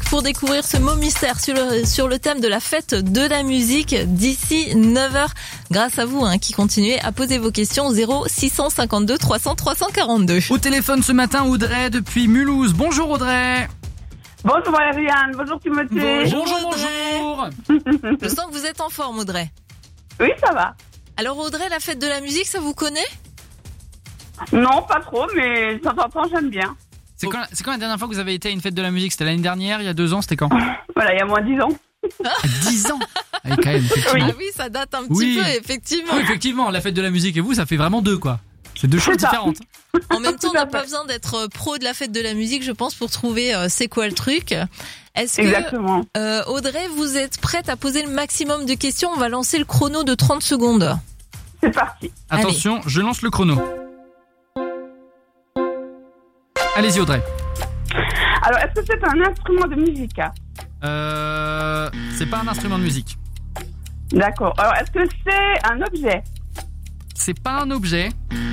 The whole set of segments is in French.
pour découvrir ce mot mystère sur le thème de la fête de la musique d'ici 9h. Grâce à vous qui continuez à poser vos questions au 0652 300 342. Au téléphone ce matin, Audrey depuis Mulhouse. Bonjour Audrey. Bonjour Valériane, bonjour Timothée. Bonjour. Je sens que vous êtes en forme Audrey. Oui, ça va. Alors Audrey, la fête de la musique, ça vous connaît ? Non, pas trop, mais de temps en temps, j'aime bien. C'est quand la dernière fois que vous avez été à une fête de la musique ? C'était l'année dernière, il y a 2 ans, c'était quand ? Voilà, il y a moins 10 ans. 10 ans. Ah, quand même, effectivement. Ah oui, ça date un petit peu, effectivement. Oui, effectivement, la fête de la musique et vous, ça fait vraiment 2, quoi. C'est 2 choses différentes. En même temps, on n'a pas besoin d'être pro de la fête de la musique, je pense, pour trouver c'est quoi le truc. Est-ce Exactement. que, Audrey, vous êtes prête à poser le maximum de questions ? On va lancer le chrono de 30 secondes. C'est parti. Attention, allez. Je lance le chrono. Allez-y Audrey. Alors, est-ce que c'est un instrument de musique ? C'est pas un instrument de musique. D'accord. Alors, est-ce que c'est un objet ? C'est pas un objet.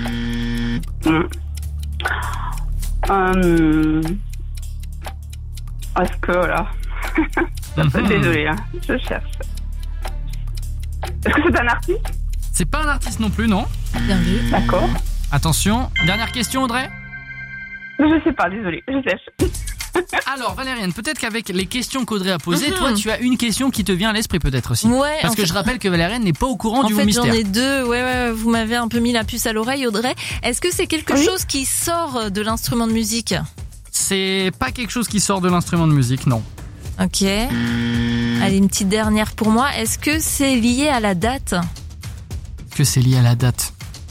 Est-ce que, voilà. Désolée, je cherche. Est-ce que c'est un artiste ? C'est pas un artiste non plus, non. Bien vu. D'accord. Attention, dernière question Audrey. Je sais pas, désolée, je cherche. Alors Valériane, peut-être qu'avec les questions qu'Audrey a posées, toi tu as une question qui te vient à l'esprit peut-être aussi. Ouais. Parce que je rappelle que Valériane n'est pas au courant du mot mystère. En fait, j'en ai 2. Ouais, vous m'avez un peu mis la puce à l'oreille, Audrey. Est-ce que c'est quelque chose qui sort de l'instrument de musique ? C'est pas quelque chose qui sort de l'instrument de musique, non. Ok. Allez, une petite dernière pour moi. Est-ce que c'est lié à la date ? Que c'est lié à la date ?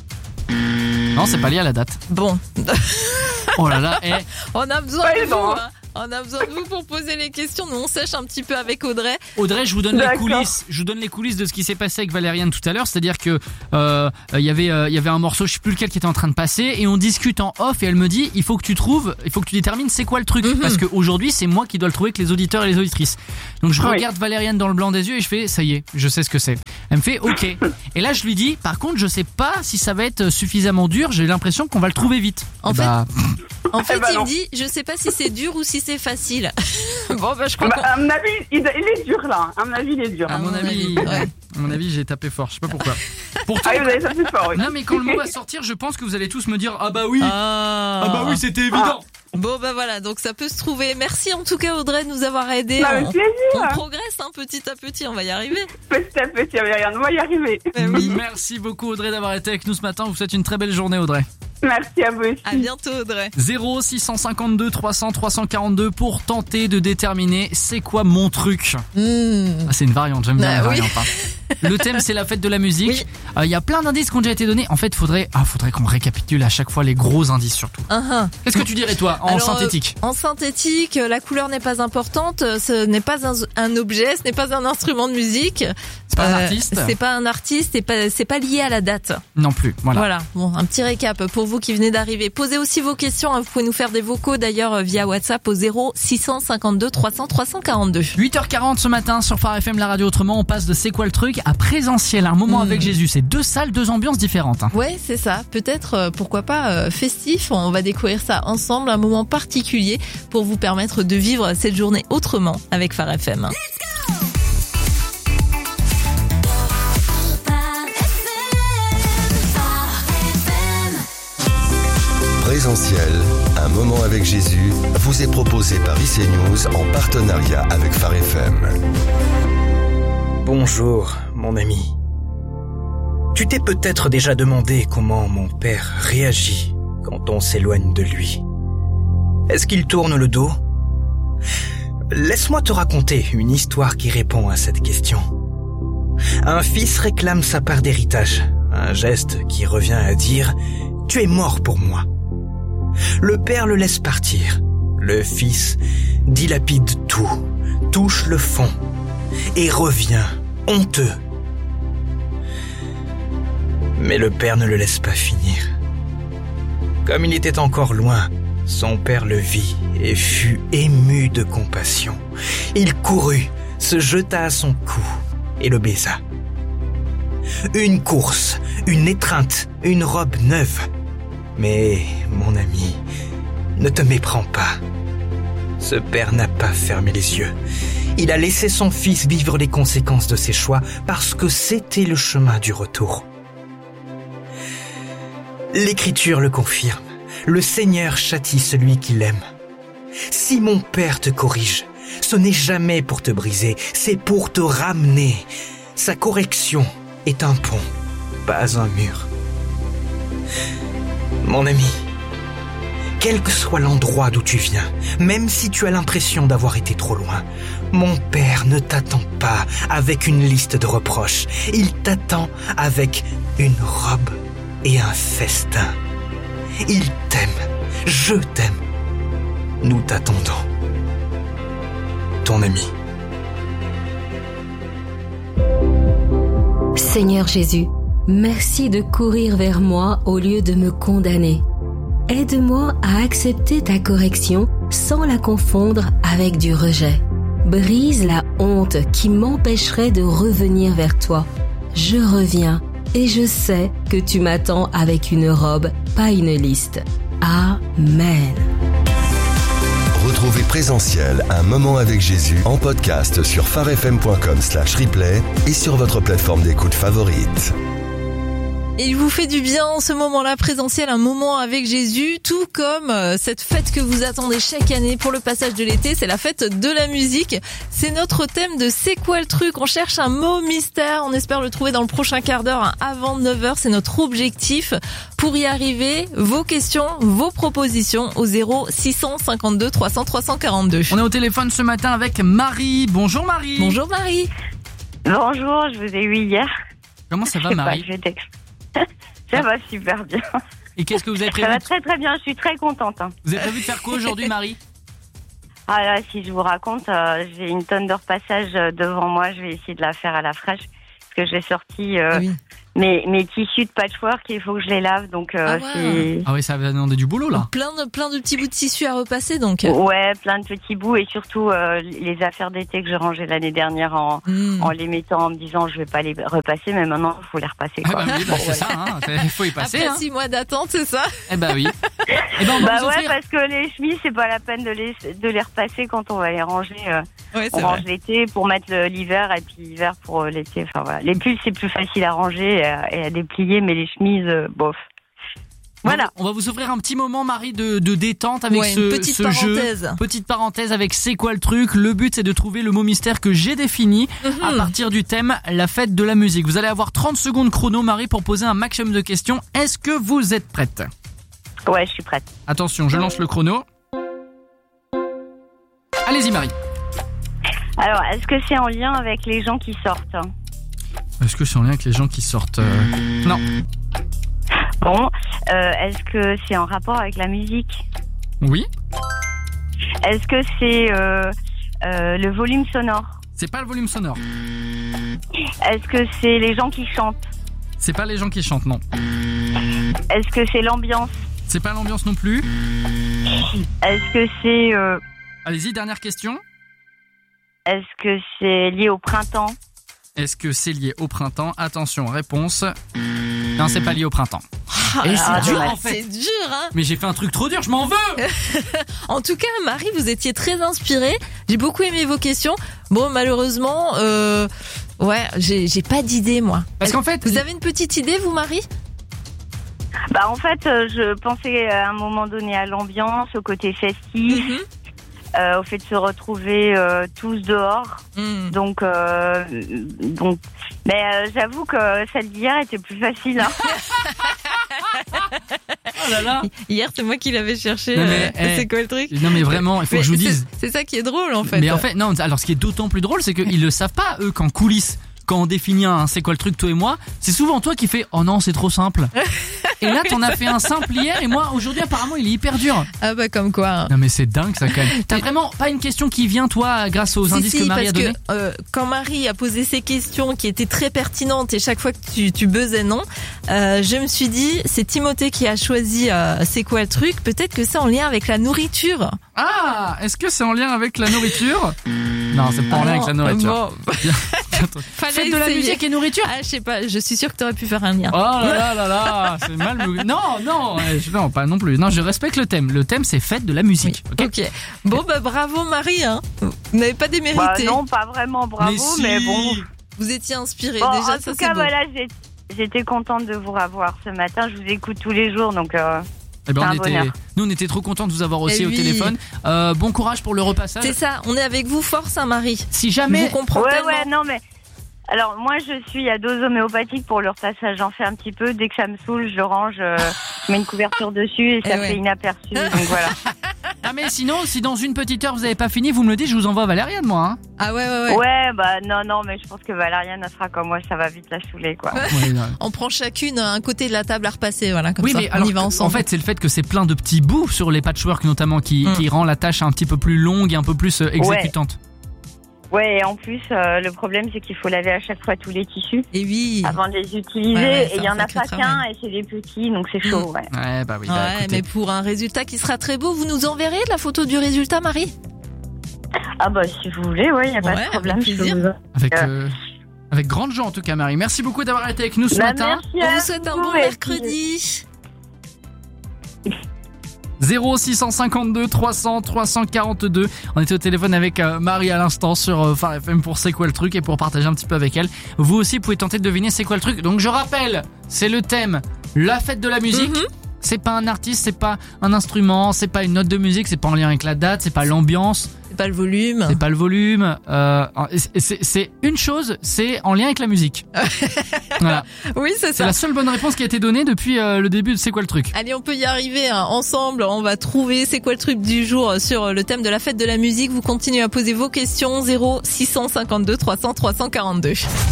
Non, c'est pas lié à la date. Bon. Oh là là, on a besoin de vous. On a besoin de vous pour poser les questions. Nous, on sèche un petit peu avec Audrey. Audrey, je vous donne les coulisses. Je vous donne les coulisses de ce qui s'est passé avec Valériane tout à l'heure. C'est-à-dire que il y avait un morceau, je sais plus lequel, qui était en train de passer, et on discute en off. Et elle me dit, il faut que tu détermines c'est quoi le truc, parce qu'aujourd'hui c'est moi qui dois le trouver avec les auditeurs et les auditrices. Donc je regarde Valériane dans le blanc des yeux et je fais, ça y est, je sais ce que c'est. Elle me fait, ok. Et là je lui dis, par contre, je sais pas si ça va être suffisamment dur. J'ai l'impression qu'on va le trouver vite. En fait, il me dit, je sais pas si c'est dur ou si c'est facile. Bon, je crois à mon avis, il est dur là. À mon avis, il est dur. À mon avis, j'ai tapé fort. Je sais pas pourquoi. Pourtant, vous avez tapé fort, oui. Non, mais quand le mot va sortir, je pense que vous allez tous me dire, ah bah oui, c'était évident. Bon voilà, donc ça peut se trouver. Merci en tout cas Audrey de nous avoir aidés. Avec plaisir. On progresse petit à petit, on va y arriver. Petit à petit, on va y arriver. Oui. Merci beaucoup Audrey d'avoir été avec nous ce matin. Vous souhaite une très belle journée Audrey. Merci à vous aussi. À bientôt Audrey. 0652 300 342 pour tenter de déterminer c'est quoi mon truc. C'est une variante, j'aime bien la variante. Le thème c'est la fête de la musique. Il y a plein d'indices qui ont déjà été donnés. En fait, faudrait qu'on récapitule à chaque fois les gros indices surtout. Qu'est-ce que tu dirais toi en synthétique ? En synthétique, la couleur n'est pas importante, ce n'est pas un objet, ce n'est pas un instrument de musique. C'est pas un artiste. C'est pas un artiste, c'est pas lié à la date. Non plus, Voilà. Bon, un petit récap pour vous qui venez d'arriver. Posez aussi vos questions, vous pouvez nous faire des vocaux d'ailleurs via WhatsApp au 0652 300 342. 8h40 ce matin sur Phare FM, la radio autrement, on passe de c'est quoi le truc à présentiel, un moment avec Jésus. C'est 2 salles, 2 ambiances différentes. Ouais, c'est ça. Peut-être, pourquoi pas, festif. On va découvrir ça ensemble, un moment particulier pour vous permettre de vivre cette journée autrement avec Phare FM. Présentiel, un moment avec Jésus vous est proposé par IC News en partenariat avec Phare FM. Bonjour, mon ami. Tu t'es peut-être déjà demandé comment mon père réagit quand on s'éloigne de lui. Est-ce qu'il tourne le dos ? Laisse-moi te raconter une histoire qui répond à cette question. Un fils réclame sa part d'héritage, un geste qui revient à dire « Tu es mort pour moi ». Le père le laisse partir. Le fils dilapide tout, touche le fond et revient honteux. Mais le père ne le laisse pas finir. Comme il était encore loin, son père le vit et fut ému de compassion. Il courut, se jeta à son cou et le baisa. Une course, une étreinte, une robe neuve. Mais, mon ami, ne te méprends pas. Ce père n'a pas fermé les yeux. Il a laissé son fils vivre les conséquences de ses choix parce que c'était le chemin du retour. L'Écriture le confirme. Le Seigneur châtie celui qui l'aime. Si mon père te corrige, ce n'est jamais pour te briser, c'est pour te ramener. Sa correction est un pont, pas un mur. Mon ami, quel que soit l'endroit d'où tu viens, même si tu as l'impression d'avoir été trop loin, mon père ne t'attend pas avec une liste de reproches. Il t'attend avec une robe et un festin. Il t'aime, je t'aime. Nous t'attendons. Ton ami. Seigneur Jésus, merci de courir vers moi au lieu de me condamner. Aide-moi à accepter ta correction sans la confondre avec du rejet. Brise la honte qui m'empêcherait de revenir vers toi. Je reviens et je sais que tu m'attends avec une robe, pas une liste. Amen. Retrouvez Présentiel, un moment avec Jésus en podcast sur farfm.com/replay et sur votre plateforme d'écoute favorite. Et il vous fait du bien en ce moment-là, Présentiel, un moment avec Jésus, tout comme cette fête que vous attendez chaque année pour le passage de l'été, c'est la fête de la musique. C'est notre thème de C'est quoi le truc ? On cherche un mot mystère, on espère le trouver dans le prochain quart d'heure, avant 9h, c'est notre objectif. Pour y arriver, vos questions, vos propositions au 0652 300 342. On est au téléphone ce matin avec Marie. Bonjour Marie. Bonjour Marie. Bonjour, je vous ai eu hier. Comment ça va Marie ? Ça va super bien. Et qu'est-ce que vous avez prévu ? Ça va très très bien, je suis très contente. Vous avez prévu de faire quoi aujourd'hui Marie ? Ah là, si je vous raconte, j'ai une tonne de repassage devant moi, je vais essayer de la faire à la fraîche. Parce que j'ai sorti mes tissus de patchwork et il faut que je les lave. Donc, Ah oui, ça va demander du boulot là. Plein de petits bouts de tissu à repasser donc. Ouais, plein de petits bouts et surtout les affaires d'été que j'ai rangées l'année dernière en les mettant en me disant je vais pas les repasser, mais maintenant il faut les repasser. Quoi. Ah bah oui, c'est ça, hein. Il faut y passer. Après 6 mois d'attente, c'est ça ? Eh bah oui. Eh ben on va vous offrir... parce que les chemises c'est pas la peine de les repasser quand on va les ranger. On range l'été pour mettre l'hiver et puis l'hiver pour l'été. Enfin voilà. Les pulls c'est plus facile à ranger et à déplier, mais les chemises bof. Voilà. On va vous offrir un petit moment, Marie, de détente avec petite parenthèse. Jeu. Petite parenthèse avec C'est quoi le truc ? Le but, c'est de trouver le mot mystère que j'ai défini à partir du thème la fête de la musique. Vous allez avoir 30 secondes chrono, Marie, pour poser un maximum de questions. Est-ce que vous êtes prête ? Ouais, je suis prête. Attention, je lance le chrono. Allez-y, Marie. Alors, est-ce que c'est en lien avec les gens qui sortent ? Est-ce que c'est en lien avec les gens qui sortent ? Non. Bon, est-ce que c'est en rapport avec la musique ? Oui. Est-ce que c'est le volume sonore ? C'est pas le volume sonore. Est-ce que c'est les gens qui chantent ? C'est pas les gens qui chantent, non. Est-ce que c'est l'ambiance ? C'est pas l'ambiance non plus. Est-ce que c'est... Allez-y, dernière question. Est-ce que c'est lié au printemps ? Est-ce que c'est lié au printemps ? Attention, réponse. Non, c'est pas lié au printemps. Et c'est dur en fait. C'est dur, hein. Mais j'ai fait un truc trop dur, je m'en veux. En tout cas, Marie, vous étiez très inspirée. J'ai beaucoup aimé vos questions. Bon, malheureusement, j'ai pas d'idée, moi. Parce qu'en fait... Vous avez une petite idée, vous, Marie ? Bah, en fait, je pensais à un moment donné à l'ambiance, au côté festif. Au fait de se retrouver tous dehors. Donc, mais j'avoue que celle d'hier était plus facile. Hein. Oh là là. Hier, c'est moi qui l'avais cherché. C'est quoi le truc ? Non mais vraiment, il faut que je vous dise. C'est ça qui est drôle en fait. Mais en fait, non. Alors, ce qui est d'autant plus drôle, c'est qu'ils le savent pas eux qu'en coulisses. Quand on définit un c'est quoi le truc toi et moi, c'est souvent toi qui fais oh non c'est trop simple. Et là t'en as fait un simple hier et moi aujourd'hui apparemment il est hyper dur. Ah bah comme quoi. Hein. Non mais c'est dingue ça quand même. T'as vraiment pas une question qui vient toi grâce aux indices que Marie a donnés ? Quand Marie a posé ses questions qui étaient très pertinentes et chaque fois que tu buzzais non, je me suis dit c'est Timothée qui a choisi c'est quoi le truc ? Peut-être que c'est en lien avec la nourriture. Ah, est-ce que c'est en lien avec la nourriture ? Non, c'est pas en lien avec la nourriture. Bon. Fête de la musique et nourriture. Ah, je sais pas, je suis sûre que t'aurais pu faire un lien. Oh là, c'est mal. Non, pas non plus. Non, je respecte le thème. Le thème, c'est fête de la musique. Oui. Ok. Bon, bravo Marie, hein. Vous n'avez pas démérité. Non, pas vraiment bravo, mais bon. Vous étiez inspirée, bon, déjà, en tout cas, voilà, j'étais contente de vous revoir ce matin. Je vous écoute tous les jours, donc on était trop contents de vous avoir aussi au téléphone. Bon courage pour le repassage. C'est ça, on est avec vous, force, hein, Marie. Si jamais... Je vous comprends tellement. Ouais, non, mais... Alors, moi, je suis à dose homéopathique pour le repassage. J'en fais un petit peu. Dès que ça me saoule, je le range, je mets une couverture dessus et ça fait inaperçu. Donc voilà. Ah, mais sinon, si dans une petite heure vous n'avez pas fini, vous me le dites, je vous envoie Valériane, moi. Hein. Ah ouais. Ouais, non, mais je pense que Valériane, elle sera comme moi, ça va vite la saouler, quoi. On prend chacune un côté de la table à repasser, voilà, comme ça. Mais on y va ensemble. En fait, c'est le fait que c'est plein de petits bouts sur les patchwork, notamment, qui rend la tâche un petit peu plus longue et un peu plus exécutante. Ouais, et en plus, le problème, c'est qu'il faut laver à chaque fois tous les tissus. Et oui. Avant de les utiliser. Et il y en a pas qu'un, et c'est des petits, donc c'est chaud, ouais. Ouais, mais pour un résultat qui sera très beau, vous nous enverrez la photo du résultat, Marie? Ah si vous voulez, il n'y a pas de problème. Avec grande joie, en tout cas, Marie. Merci beaucoup d'avoir été avec nous ce matin. On vous souhaite un bon mercredi. 0652 300 342. On était au téléphone avec Marie à l'instant sur Phare FM pour C'est quoi le truc et pour partager un petit peu avec elle. Vous aussi pouvez tenter de deviner c'est quoi le truc. Donc je rappelle, c'est le thème la fête de la musique. C'est pas un artiste, c'est pas un instrument, c'est pas une note de musique, c'est pas en lien avec la date, c'est pas l'ambiance, c'est pas le volume. C'est pas le volume. C'est une chose, c'est en lien avec la musique. Voilà. Oui, c'est ça. C'est la seule bonne réponse qui a été donnée depuis le début de C'est quoi le truc. Allez, on peut y arriver ensemble. On va trouver c'est quoi le truc du jour sur le thème de la fête de la musique. Vous continuez à poser vos questions. 0652 300 342.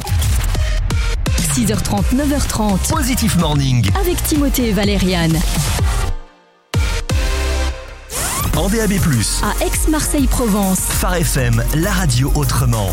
6h30, 9h30. Positif Morning. Avec Timothée et Valériane. En DAB+. À Aix-Marseille-Provence. Phare FM, la radio autrement.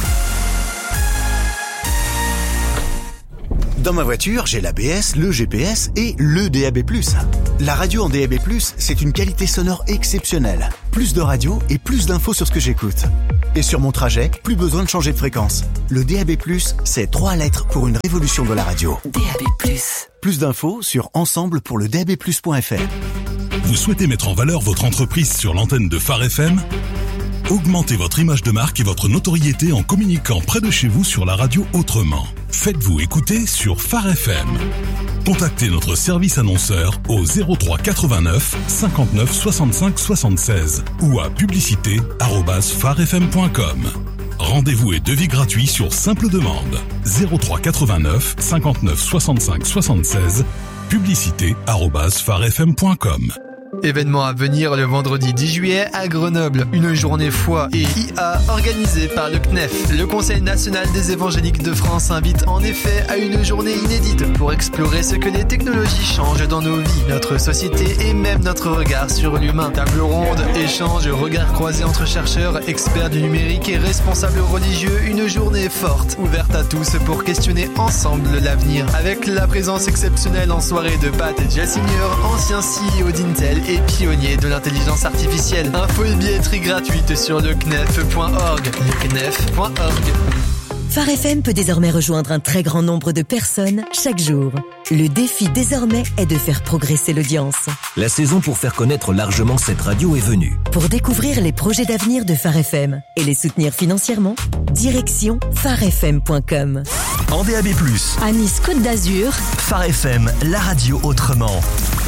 Dans ma voiture, j'ai l'ABS, le GPS et le DAB+. La radio en DAB+, c'est une qualité sonore exceptionnelle. Plus de radio et plus d'infos sur ce que j'écoute. Et sur mon trajet, plus besoin de changer de fréquence. Le DAB+, c'est 3 lettres pour une révolution de la radio. DAB+. Plus d'infos sur ensemble pour le DAB+.fr. Vous souhaitez mettre en valeur votre entreprise sur l'antenne de Phare FM ? Augmentez votre image de marque et votre notoriété en communiquant près de chez vous sur la radio autrement. Faites-vous écouter sur Phare FM. Contactez notre service annonceur au 03 89 59 65 76 ou à publicité@pharefm.com. Rendez-vous et devis gratuit sur simple demande. 03 89 59 65 76, publicité@pharefm.com. Événement à venir le vendredi 10 juillet à Grenoble. Une journée foi et IA organisée par le CNEF. Le Conseil national des évangéliques de France invite en effet à une journée inédite pour explorer ce que les technologies changent dans nos vies, notre société et même notre regard sur l'humain. Table ronde, échange, regards croisés entre chercheurs, experts du numérique et responsables religieux. Une journée forte, ouverte à tous pour questionner ensemble l'avenir. Avec la présence exceptionnelle en soirée de Pat et Jess Senior, ancien CEO d'Intel et pionnier de l'intelligence artificielle. Info et billetterie gratuite sur lecnef.org. lecnef.org. Phare FM peut désormais rejoindre un très grand nombre de personnes chaque jour. Le défi désormais est de faire progresser l'audience. La saison pour faire connaître largement cette radio est venue. Pour découvrir les projets d'avenir de Phare FM et les soutenir financièrement, direction pharefm.com. En DAB+. À Nice Côte d'Azur. Phare FM, la radio autrement.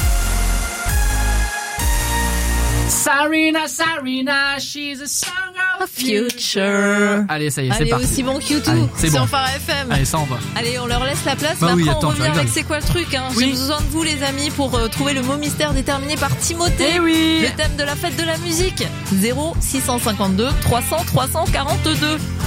Sarina, she's a song of future. Allez, ça y est, c'est parti. Allez, aussi bon Q2. Allez, c'est sur bon. Phare FM. Allez, ça on va. Allez, on leur laisse la place. Bah mais oui, après, attends, on revient avec c'est quoi le truc, hein. Oui. J'ai besoin de vous, les amis, pour trouver le mot mystère déterminé par Timothée. Eh oui. Le thème de la fête de la musique. 0652 300 342.